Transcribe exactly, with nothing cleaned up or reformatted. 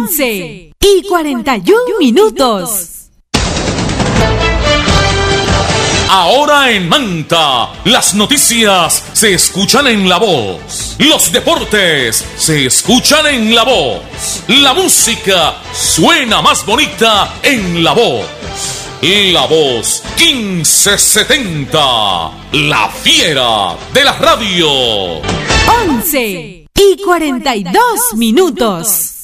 once y cuarenta y un minutos. Ahora en Manta, las noticias se escuchan en la voz. Los deportes se escuchan en la voz. La música suena más bonita en la voz. La voz quince setenta, la fiera de la radio. once y cuarenta y dos minutos.